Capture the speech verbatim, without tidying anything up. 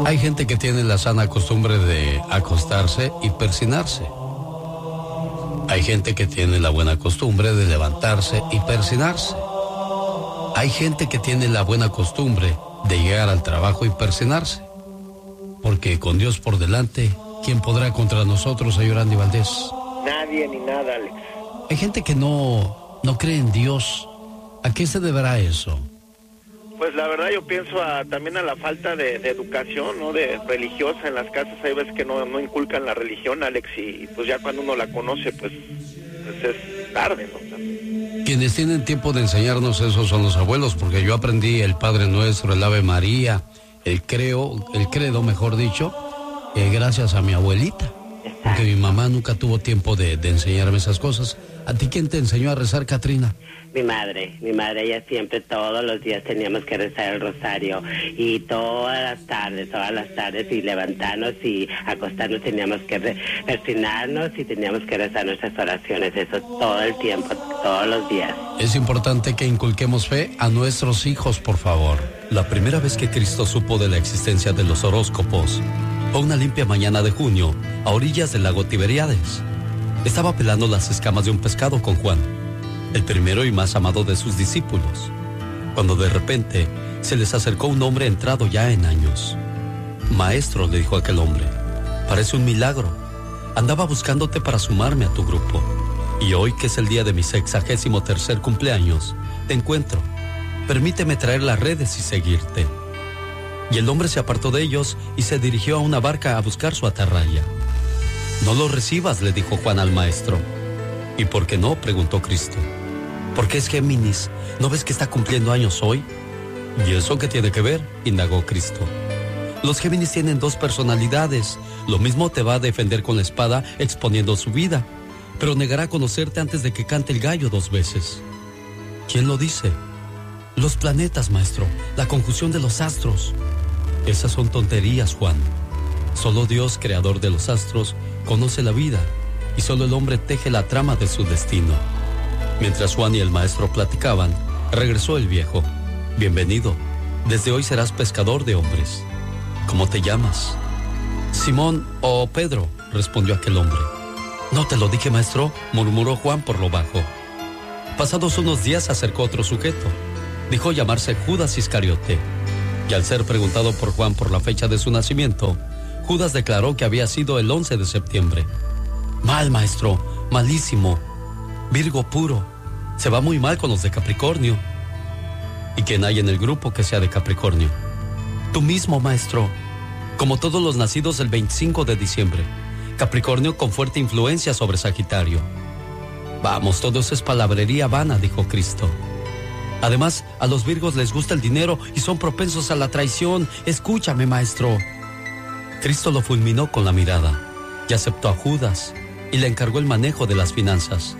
Hay gente que tiene la sana costumbre de acostarse y persinarse. Hay gente que tiene la buena costumbre de levantarse y persinarse. Hay gente que tiene la buena costumbre de llegar al trabajo y persinarse. Porque con Dios por delante, ¿quién podrá contra nosotros, señor Andy Valdés? Nadie ni nada, Alex. Hay gente que no, no cree en Dios. ¿A qué se deberá eso? Pues la verdad yo pienso a, también a la falta de, de educación, ¿no? De religiosa en las casas. Hay veces que no, no inculcan la religión, Alex, y pues ya cuando uno la conoce, pues, pues es tarde, ¿no? Quienes tienen tiempo de enseñarnos eso son los abuelos, porque yo aprendí el Padre Nuestro, el Ave María, el creo, el credo, mejor dicho, eh, gracias a mi abuelita, porque mi mamá nunca tuvo tiempo de, de enseñarme esas cosas. ¿A ti quién te enseñó a rezar, Catrina? Mi madre, mi madre, ella siempre todos los días teníamos que rezar el rosario y todas las tardes, todas las tardes y levantarnos y acostarnos teníamos que re- persignarnos y teníamos que rezar nuestras oraciones, eso todo el tiempo, todos los días. Es importante que inculquemos fe a nuestros hijos, por favor. La primera vez que Cristo supo de la existencia de los horóscopos fue una limpia mañana de junio a orillas del lago Tiberíades. Estaba pelando las escamas de un pescado con Juan, el primero y más amado de sus discípulos, cuando de repente se les acercó un hombre entrado ya en años. Maestro, le dijo aquel hombre, parece un milagro. Andaba buscándote para sumarme a tu grupo. Y hoy, que es el día de mi sexagésimo tercer cumpleaños, te encuentro. Permíteme traer las redes y seguirte. Y el hombre se apartó de ellos y se dirigió a una barca a buscar su atarraya. No lo recibas, le dijo Juan al maestro. ¿Y por qué no?, preguntó Cristo. Porque es Géminis. ¿No ves que está cumpliendo años hoy? ¿Y eso qué tiene que ver?, indagó Cristo. Los Géminis tienen dos personalidades. Lo mismo te va a defender con la espada exponiendo su vida, pero negará conocerte antes de que cante el gallo dos veces. ¿Quién lo dice? Los planetas, maestro. La conjunción de los astros. Esas son tonterías, Juan. Solo Dios, creador de los astros, conoce la vida, y solo el hombre teje la trama de su destino. Mientras Juan y el maestro platicaban, regresó el viejo. Bienvenido. Desde hoy serás pescador de hombres. ¿Cómo te llamas? Simón o Pedro, respondió aquel hombre. No te lo dije, maestro, murmuró Juan por lo bajo. Pasados unos días se acercó otro sujeto. Dijo llamarse Judas Iscariote. Y al ser preguntado por Juan por la fecha de su nacimiento, Judas declaró que había sido el once de septiembre. Mal, maestro, malísimo. Virgo puro. Se va muy mal con los de Capricornio. ¿Y quién hay en el grupo que sea de Capricornio? Tú mismo, maestro. Como todos los nacidos el veinticinco de diciembre. Capricornio con fuerte influencia sobre Sagitario. Vamos, todo eso es palabrería vana, dijo Cristo. Además, a los Virgos les gusta el dinero y son propensos a la traición. Escúchame, maestro. Cristo lo fulminó con la mirada y aceptó a Judas y le encargó el manejo de las finanzas.